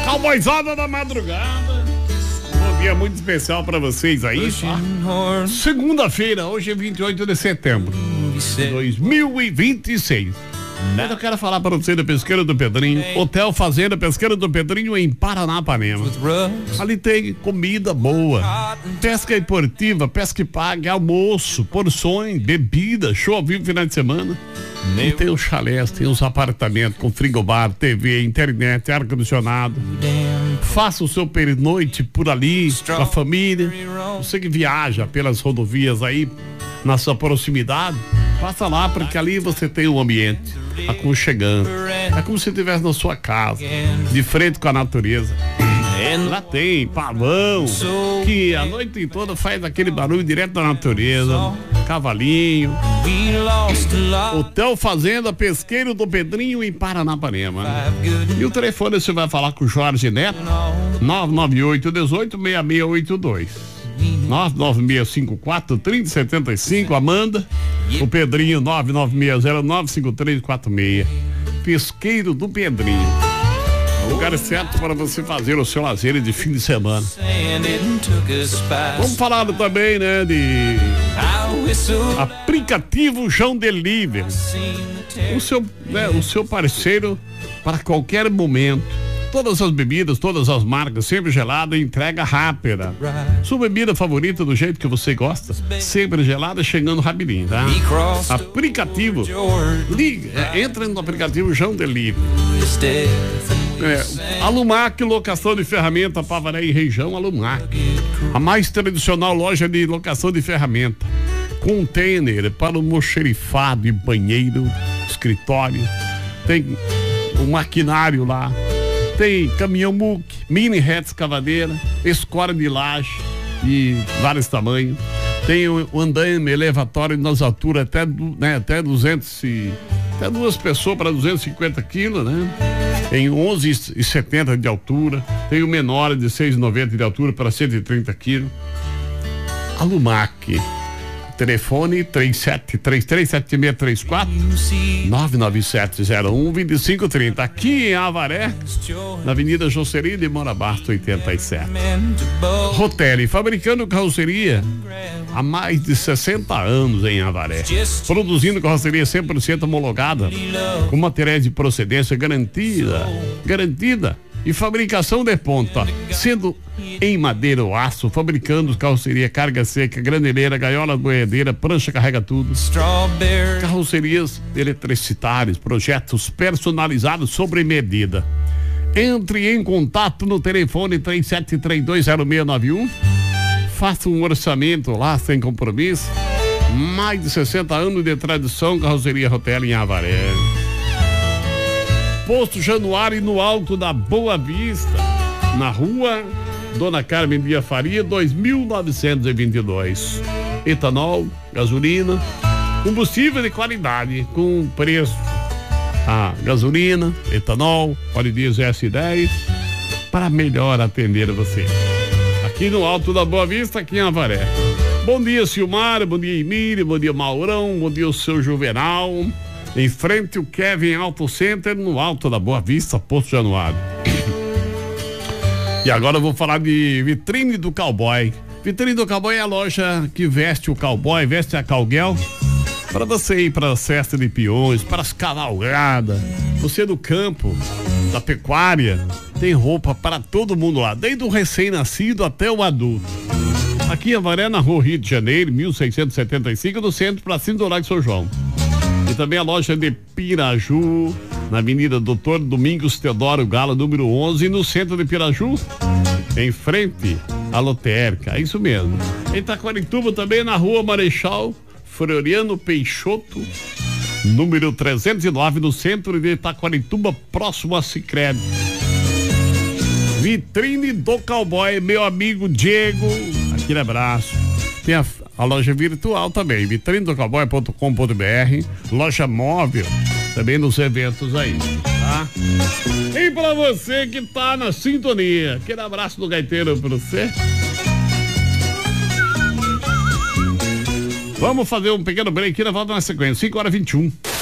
Cowboyzada da madrugada. Um dia muito especial pra vocês aí, tá? Segunda-feira, hoje é 28 de setembro de 2026. Eu quero falar para você da Pesqueira do Pedrinho, Hotel Fazenda Pesqueira do Pedrinho em Paranapanema. Ali tem comida boa, pesca esportiva, pesca e paga, almoço, porções, bebida, show ao vivo final de semana. E tem os chalés, tem os apartamentos com frigobar, TV, internet, ar-condicionado. Faça o seu pernoite por ali, com a família. Você que viaja pelas rodovias aí, na sua proximidade, passa lá, porque ali você tem um ambiente aconchegante. É como se estivesse na sua casa, de frente com a natureza. Lá tem pavão, que a noite toda faz aquele barulho direto da natureza. Cavalinho. Hotel Fazenda Pesqueiro do Pedrinho em Paranapanema. E o telefone você vai falar com o Jorge Neto, 998-18-6682. 99654-3075, Amanda. O Pedrinho, 996095346. Pesqueiro do Pedrinho. O lugar certo para você fazer o seu lazer de fim de semana. Vamos falar também, né, de aplicativo João Delivery. O seu parceiro para qualquer momento. Todas as bebidas, todas as marcas, sempre gelada, entrega rápida. Sua bebida favorita do jeito que você gosta, sempre gelada, chegando rapidinho, tá? Aplicativo. Liga, entra no aplicativo João Delivery. Alumac, locação de ferramenta, Pavaré e região, Alumac. A mais tradicional loja de locação de ferramenta. Container para o mocherifado e banheiro, escritório. Tem o maquinário lá. Tem caminhão muque, mini reta escavadeira, escora de laje de vários tamanhos. Tem o andaime elevatório nas alturas até 200 até duas pessoas para 250 quilos, né? Em 11,70 de altura. Tem o menor de 6,90 de altura para 130 quilos. Alumac. Telefone 37337634 997012530. Aqui em Avaré, na Avenida Jocerim de Morabasto 87. Rotelli, fabricando carroceria há mais de 60 anos em Avaré. Produzindo carroceria 100% homologada, com materiais de procedência garantida. E fabricação de ponta, sendo em madeira ou aço, fabricando carroceria, carga seca, graneleira, gaiola boiadeira, prancha carrega tudo. Carrocerias eletricitárias, projetos personalizados sobre medida. Entre em contato no telefone 37320691. Faça um orçamento lá sem compromisso. Mais de 60 anos de tradição, carroceria Hotel em Avaré. Posto Januário no Alto da Boa Vista, na rua Dona Carmen Bia Faria, 2922. Etanol, gasolina, combustível de qualidade, com preço. Gasolina, etanol, óleo diesel S10, para melhor atender você. Aqui no Alto da Boa Vista, aqui em Avaré. Bom dia, Silmar, bom dia, Emílio, bom dia, Maurão, bom dia, o seu Juvenal. Em frente o Kevin Auto Center, no Alto da Boa Vista, Posto Januário. E agora eu vou falar de Vitrine do Cowboy. Vitrine do Cowboy é a loja que veste o cowboy, veste a cowgirl, para você ir para as festas de peões, para as cavalgadas. Você do campo, da pecuária, tem roupa para todo mundo lá, desde o recém-nascido até o adulto. Aqui em Avaré, na rua Rio de Janeiro, 1675, no centro, para cima do Lago São João. E também a loja de Piraju, na Avenida Doutor Domingos Teodoro Gala, número 11, no centro de Piraju, em frente à lotérica, é isso mesmo. Em Itaquarituba também, na rua Marechal Floriano Peixoto, número 309, no centro de Itaquarituba, próximo a Sicredi. Vitrine do Cowboy, meu amigo Diego, aquele abraço. Tem a loja virtual também, vitrinedocowboy.com.br, loja móvel, também nos eventos aí, tá? E pra você que tá na sintonia, aquele abraço do gaiteiro pra você. Vamos fazer um pequeno break aqui, na volta na sequência, 5h21.